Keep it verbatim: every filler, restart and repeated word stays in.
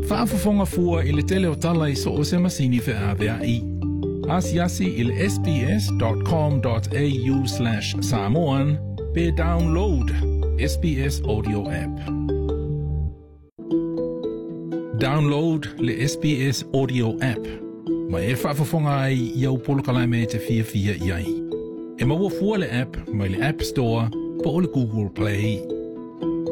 Whaafafonga fua i le tele o tala I so o se masini fe a vea I. Asiasi i le sbs.com.au slash Samoan pe download S B S audio app. Download le S B S audio app. Ma e whaafafonga ai I au polokalai me te fia fia I ai. E maua fua le app mai le App Store po o le Google Play.